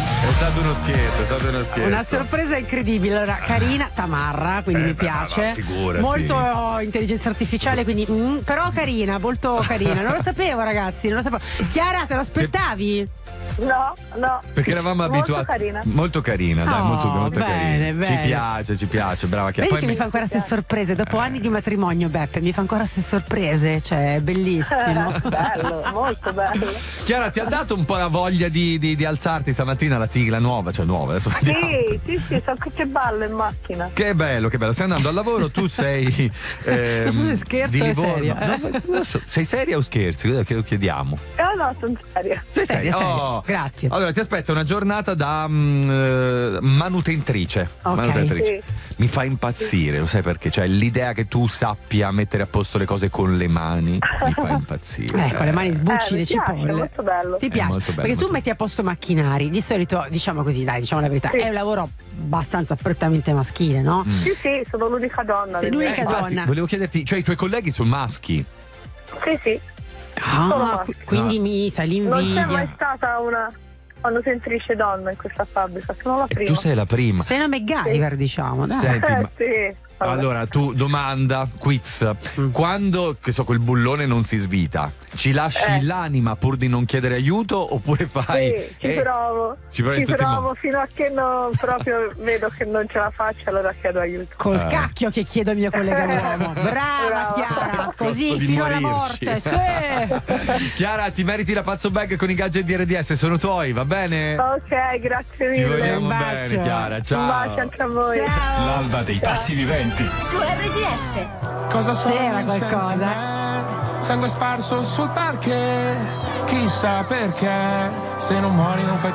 È stato uno scherzo. Una sorpresa incredibile. Allora, carina, tamarra, quindi mi piace. Figurati. Molto intelligenza artificiale, quindi però carina, molto carina. Non lo sapevo, ragazzi, non lo sapevo. Chiara, te lo aspettavi? No. Perché eravamo abituati. Carina. Molto carina, dai, molto bene, carina. Ci piace, brava Chiara. Vedi Poi che mi fa ancora queste sorprese dopo anni di matrimonio, Beppe, mi fa ancora queste sorprese, cioè è bellissimo. Bello, molto bello. Chiara, ti ha dato un po' la voglia di alzarti stamattina alla sigla nuova, adesso vediamo. Sì, so che ballo in macchina. Che bello, stai andando al lavoro, tu sei non so se scherzo di o è Livorno. seria. No, sei seria o scherzi? Che lo chiediamo? No, sono seria. Sei seria? Seria. Grazie. Allora ti aspetta una giornata da manutentrice. Ok. Sì. Mi fa impazzire, lo sai perché? Cioè l'idea che tu sappia mettere a posto le cose con le mani mi fa impazzire. Con le mani sbucci mi le piace, cipolle. è molto bello. Ti piace? molto bello, Perché tu molto metti a posto macchinari. Di solito, diciamo così, diciamo la verità, Sì. è un lavoro abbastanza prettamente maschile, no? Sì, sono l'unica donna. Sei l'unica Infatti, donna. volevo chiederti, cioè i tuoi colleghi sono maschi? Sì. Ah, quindi mi sai Non c'è l'invidia. mai stata una manutentrice donna in questa fabbrica, sono la prima. Tu sei la prima. Sei una MacGyver, diciamo, dai. Senti, ma Sì. vabbè. allora tu domanda, quiz. Quando, che so, quel bullone non si svita, ci lasci l'anima pur di non chiedere aiuto oppure fai? Sì, ci provo. Ci provi in Ci tutti i provo modi. fino a che non proprio vedo che non ce la faccio, allora chiedo aiuto. Col cacchio che chiedo al mio collega uomo. Brava Brava. Chiara, così Costo di fino alla morirci. morte. Sì. Chiara, ti meriti la pazzo bag con i gadget di RDS, sono tuoi, va bene? Ok, grazie Ti mille. vogliamo Un bacio. bene, Chiara. Un Ciao. bacio anche a voi. Ciao. L'alba dei pazzi viventi. Su RDS. Cosa C'era sono senza qualcosa? me? Sangue sparso sul parquet. Chissà perché. Se non muori non fai